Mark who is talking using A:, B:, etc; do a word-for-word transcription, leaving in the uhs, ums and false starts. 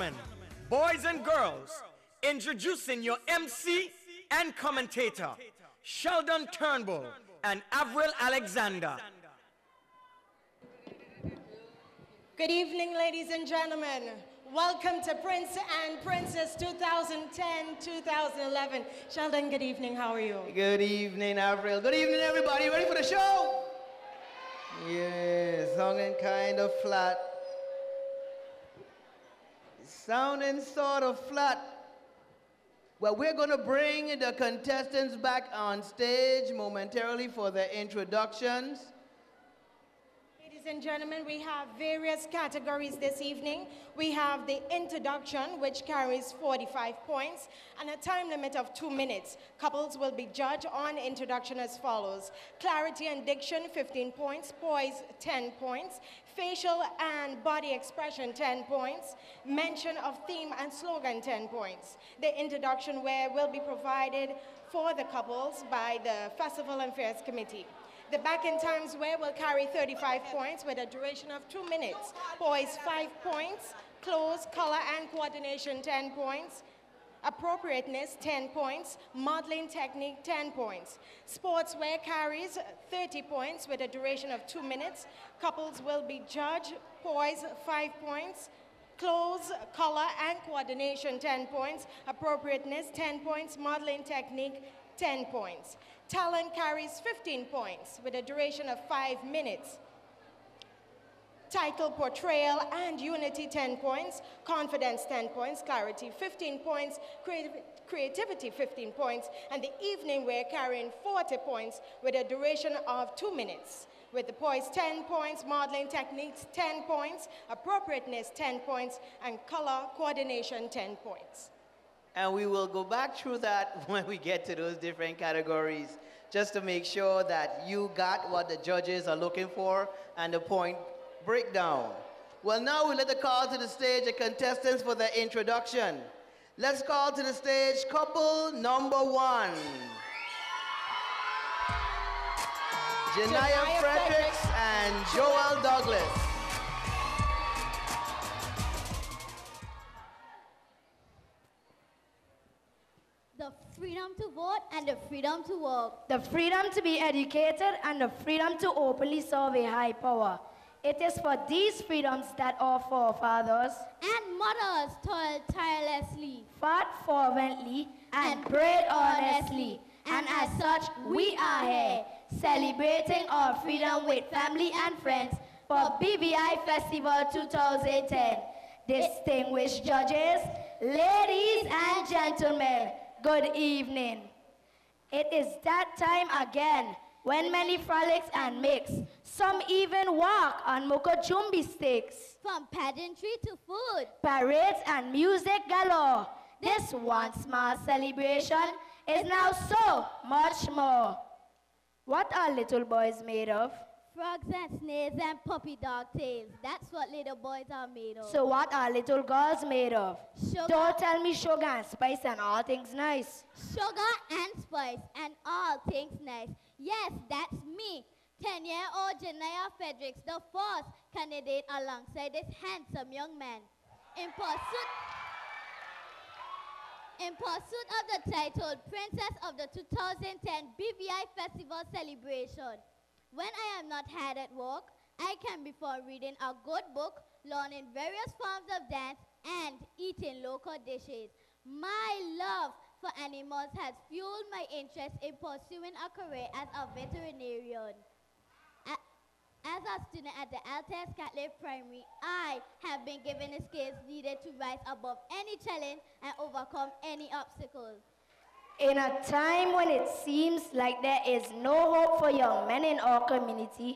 A: gentlemen, boys and girls, introducing your M C and commentator, Sheldon Turnbull and Avril Alexander.
B: Good evening, ladies and gentlemen. Welcome to Prince and Princess twenty ten to twenty eleven. Sheldon, good evening. How are you?
C: Good evening, Avril. Good evening, everybody. Ready for the show? Yeah, sounding kind of flat. Sounding sort of flat. Well, we're going to bring the contestants back on stage momentarily for their introductions.
B: Ladies and gentlemen, we have various categories this evening. We have the introduction, which carries forty-five points, and a time limit of two minutes. Couples will be judged on introduction as follows. Clarity and diction, fifteen points. Poise, ten points. Facial and body expression, ten points. Mention of theme and slogan, ten points. The introduction wear will be provided for the couples by the Festival and Fairs Committee. The back in times wear will carry thirty-five points with a duration of two minutes. Poise, five points. Clothes, color, and coordination, ten points. Appropriateness, ten points. Modeling technique, ten points. Sportswear carries thirty points with a duration of two minutes. Couples will be judged. Poise, five points. Clothes, color, and coordination, ten points. Appropriateness, ten points. Modeling technique, ten points. Talent carries fifteen points with a duration of five minutes. Title, portrayal, and unity, ten points. Confidence, ten points. Clarity, fifteen points. Creativ- creativity, fifteen points. And the evening wear carrying forty points with a duration of two minutes. With the poise, ten points. Modeling techniques, ten points. Appropriateness, ten points. And color coordination, ten points.
C: And we will go back through that when we get to those different categories, just to make sure that you got what the judges are looking for and the point breakdown. Well, now we let the call to the stage the contestants for their introduction. Let's call to the stage couple number one. Janaya Fredericks and Joel Douglas.
D: The freedom to vote and the freedom to work.
E: The freedom to be educated and the freedom to openly serve a high power. It is for these freedoms that our forefathers
D: And mothers toiled tirelessly
E: fought fervently and,
D: And
E: prayed
D: prayed
E: earnestly. And as such, we are here, celebrating our freedom with family and friends for B B I Festival twenty ten. Distinguished judges, ladies and gentlemen, good evening. It is that time again when many frolics and mix, some even walk on Mokojumbi sticks,
D: from pageantry to food.
E: parades and music galore. This one small celebration is now so much more. What are little boys made of?
D: Frogs and snails and puppy dog tails. That's what little boys are made of.
E: So what are little girls made of?
D: Sugar.
E: Don't tell me sugar and spice and all things nice.
D: Sugar and spice and all things nice. Yes, that's me. Ten-year-old Janaya Fredericks, the fourth candidate alongside this handsome young man. In pursuit, in pursuit of the title Princess of the two thousand ten B B I Festival Celebration. When I am not hard at work, I can be found reading a good book, learning various forms of dance, and eating local dishes. My love for animals has fueled my interest in pursuing a career as a veterinarian. A- As a student at the Altes Catholic Primary, I have been given the skills needed to rise above any challenge and overcome any obstacles.
E: In a time when it seems like there is no hope for young men in our community,